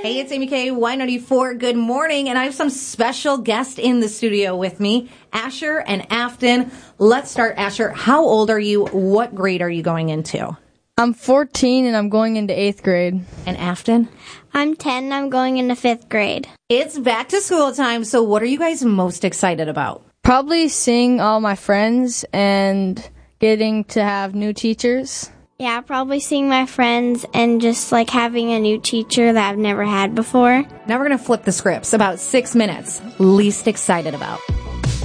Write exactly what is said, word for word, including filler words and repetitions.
Hey, it's Amy K, Y ninety-four. Good morning, and I have some special guests in the studio with me, Asher and Afton. Let's start, Asher. How old are you? What grade are you going into? I'm fourteen, and I'm going into eighth grade. And Afton? I'm ten, and I'm going into fifth grade. It's back to school time, so what are you guys most excited about? Probably seeing all my friends and getting to have new teachers. Yeah, probably seeing my friends and just like having a new teacher that I've never had before. Now we're going to flip the scripts. About six minutes. Least excited about.